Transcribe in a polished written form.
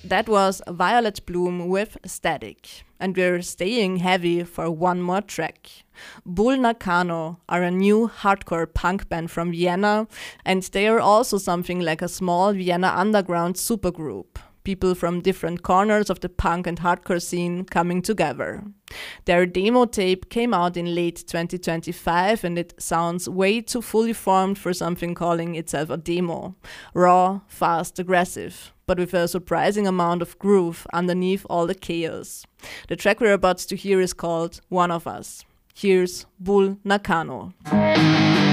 That was Violet Bloom with Static. And we're staying heavy for one more track. Bull Nakano are a new hardcore punk band from Vienna, and they are also something like a small Vienna underground supergroup. People from different corners of the punk and hardcore scene coming together. Their demo tape came out in late 2025 and it sounds way too fully formed for something calling itself a demo. Raw, fast, aggressive, but with a surprising amount of groove underneath all the chaos. The track we're about to hear is called One of Us. Here's Bull Nakano.